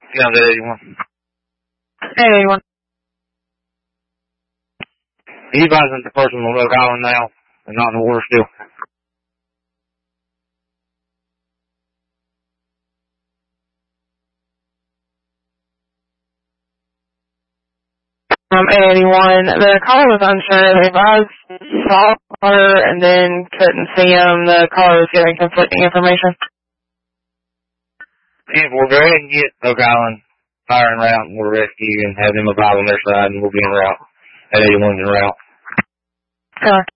Yeah, that 81. Hey, 81. He advising the person on Oak Island now and not in the water still. 81. The caller was unsure. If I saw her and then couldn't see him, the caller was giving conflicting information. If we'll go ahead and get Oak Island fire en route and we'll rescue and have them arrive on their side and we'll be en route. That 81's en route.